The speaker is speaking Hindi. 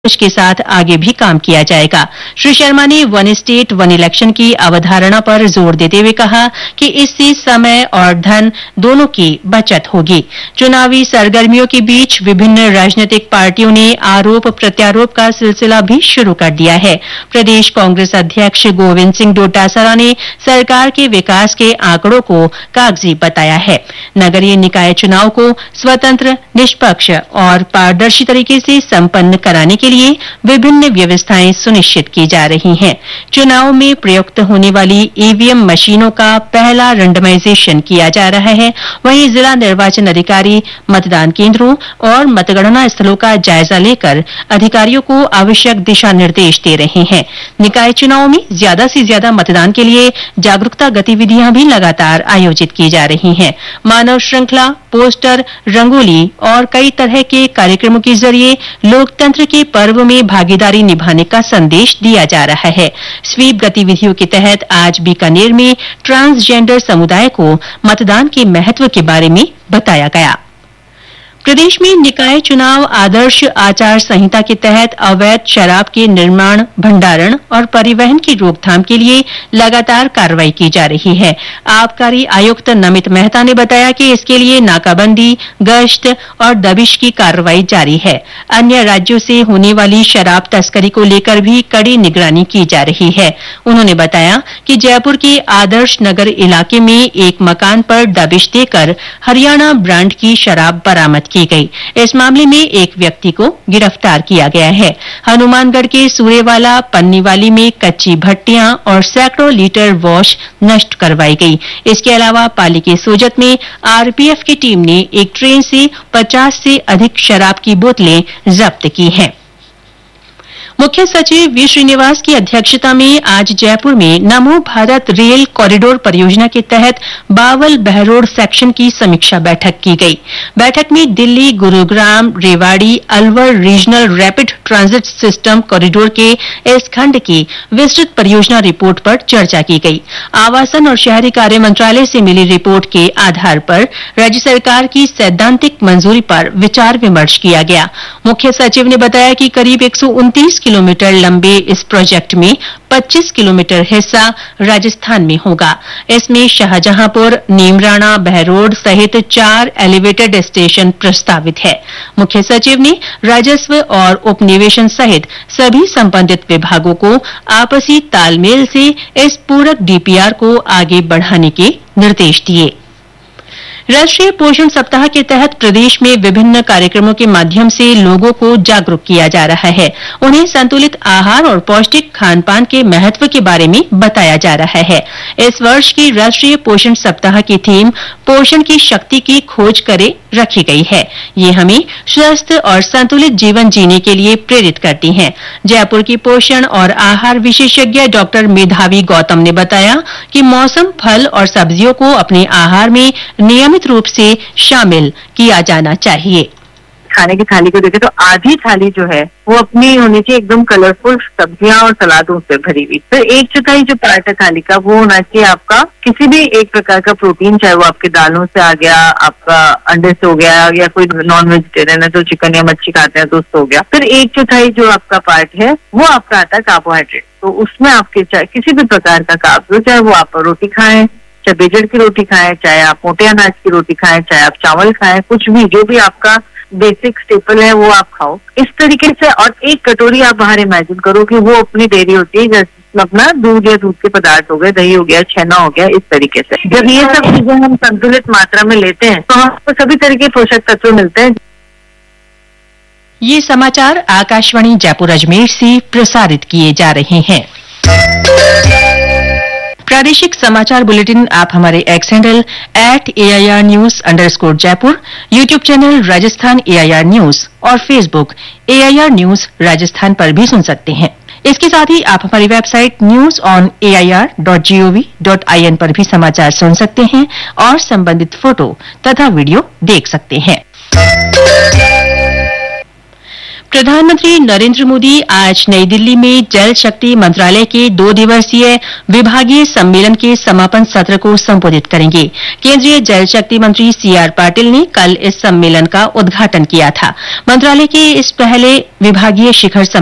के साथ आगे भी काम किया जाएगा। श्री शर्मा ने वन स्टेट वन इलेक्शन की अवधारणा पर जोर देते हुए कहा कि इससे समय और धन दोनों की बचत होगी। चुनावी सरगर्मियों के बीच विभिन्न राजनीतिक पार्टियों ने आरोप प्रत्यारोप का सिलसिला भी शुरू कर दिया है। प्रदेश कांग्रेस अध्यक्ष गोविंद सिंह डोटासरा ने सरकार के विकास के आंकड़ों को कागजी बताया है। नगरीय निकाय चुनाव को स्वतंत्र, निष्पक्ष और पारदर्शी तरीके से संपन्न कराने के लिए विभिन्न व्यवस्थाएं सुनिश्चित की जा रही हैं। चुनाव में प्रयुक्त होने वाली ईवीएम मशीनों का पहला रेंडमाइजेशन किया जा रहा है। वहीं जिला निर्वाचन अधिकारी मतदान केंद्रों और मतगणना स्थलों का जायजा लेकर अधिकारियों को आवश्यक दिशा निर्देश दे रहे हैं। निकाय चुनाव में ज्यादा से ज्यादा मतदान के लिए जागरूकता गतिविधियां भी लगातार आयोजित की जा रही हैं। मानव श्रृंखला, पोस्टर, रंगोली और कई तरह के कार्यक्रमों के जरिए लोकतंत्र के पर्व में भागीदारी निभाने का संदेश दिया जा रहा है। स्वीप गतिविधियों के तहत आज बीकानेर में ट्रांसजेंडर समुदाय को मतदान के महत्व के बारे में बताया गया। प्रदेश में निकाय चुनाव आदर्श आचार संहिता के तहत अवैध शराब के निर्माण, भंडारण और परिवहन की रोकथाम के लिए लगातार कार्रवाई की जा रही है। आबकारी आयुक्त नमित मेहता ने बताया कि इसके लिए नाकाबंदी, गश्त और दबिश की कार्रवाई जारी है। अन्य राज्यों से होने वाली शराब तस्करी को लेकर भी कड़ी निगरानी की जा रही है। उन्होंने बताया कि जयपुर के आदर्श नगर इलाके में एक मकान पर दबिश देकर हरियाणा ब्रांड की शराब बरामद की गई। इस मामले में एक व्यक्ति को गिरफ्तार किया गया है। हनुमानगढ़ के सूरेवाला पन्नीवाली में कच्ची भट्टियां और सैकड़ों लीटर वॉश नष्ट करवाई गई। इसके अलावा पाली के सोजत में आरपीएफ की टीम ने एक ट्रेन से 50 से अधिक शराब की बोतलें जब्त की हैं। मुख्य सचिव वी श्रीनिवास की अध्यक्षता में आज जयपुर में नमो भारत रेल कॉरिडोर परियोजना के तहत बावल बहरोड सेक्शन की समीक्षा बैठक की गई। बैठक में Delhi, Gurugram, Rewari, Alwar regional rapid transit system corridor के इस खंड की विस्तृत परियोजना रिपोर्ट पर चर्चा की गई। आवासन और शहरी कार्य मंत्रालय से मिली रिपोर्ट के आधार पर राज्य सरकार की सैद्धांतिक मंजूरी पर विचार विमर्श किया गया। मुख्य सचिव ने बताया कि करीब 129 किलोमीटर लंबे इस प्रोजेक्ट में 25 किलोमीटर हिस्सा राजस्थान में होगा। इसमें शाहजहांपुर, नीमराणा, बहरोड सहित 4 एलिवेटेड स्टेशन प्रस्तावित है। मुख्य सचिव ने राजस्व और उपनिवेशन सहित सभी संबंधित विभागों को आपसी तालमेल से इस पूरक डीपीआर को आगे बढ़ाने के निर्देश दिए। राष्ट्रीय पोषण सप्ताह के तहत प्रदेश में विभिन्न कार्यक्रमों के माध्यम से लोगों को जागरूक किया जा रहा है। उन्हें संतुलित आहार और पौष्टिक खान-पान के महत्व के बारे में बताया जा रहा है। इस वर्ष की राष्ट्रीय पोषण सप्ताह की थीम पोषण की शक्ति की खोज करे रखी गई है। ये हमें स्वस्थ और संतुलित जीवन जीने के लिए प्रेरित करती है। जयपुर की पोषण और आहार विशेषज्ञ डॉक्टर मेधावी गौतम ने बताया कि मौसम फल और सब्जियों को अपने आहार में नियमित रूप से शामिल किया जाना चाहिए। खाने की थाली को देखें तो आधी थाली जो है वो अपनी होनी चाहिए एकदम कलरफुल सब्जियां और सलादों से भरी हुई। तो 1/4 जो पार्ट है थाली का वो होना चाहिए आपका किसी भी एक प्रकार का प्रोटीन, चाहे वो आपके दालों से आ गया, आपका अंडे से हो गया, या कोई नॉन वेजिटेरियन है तो चिकन या मच्छी खाते हैं तो उससे हो गया। फिर 1/4 जो आपका पार्ट है वो आपका आता है कार्बोहाइड्रेट। तो उसमें आपके चाहे किसी भी प्रकार का कार्ब, चाहे वो आप रोटी खाएं, चाहे बेजड़ की रोटी खाएं, चाहे आप मोटे अनाज की रोटी खाएं, चाहे आप चावल खाएं, कुछ भी जो भी आपका बेसिक स्टेपल है वो आप खाओ इस तरीके से। और एक कटोरी आप बाहर इमेजिन करो कि वो अपनी डेयरी होती है, जैसे अपना दूध या दूध के पदार्थ हो गए, दही हो गया, छेना हो गया, इस तरीके से। जब ये सब चीजें हम संतुलित मात्रा में लेते हैं तो हमको सभी तरह के पोषक तत्व मिलते हैं। ये समाचार आकाशवाणी जयपुर अजमेर से प्रसारित किए जा रहे हैं। प्रादेशिक समाचार बुलेटिन आप हमारे x handle @AIR_News_जयपुर, YouTube channel Rajasthan AIR news और फेसबुक AIR न्यूज राजस्थान पर भी सुन सकते हैं। इसके साथ ही आप हमारी वेबसाइट news.on.air.gov.in पर भी समाचार सुन सकते हैं और संबंधित फोटो तथा वीडियो देख सकते हैं। प्रधानमंत्री नरेंद्र मोदी आज नई दिल्ली में जल शक्ति मंत्रालय के 2 दिवसीय विभागीय सम्मेलन के समापन सत्र को संबोधित करेंगे। केंद्रीय जल शक्ति मंत्री सीआर पाटिल ने कल इस सम्मेलन का उद्घाटन किया था। मंत्रालय के इस पहले विभागीय शिखर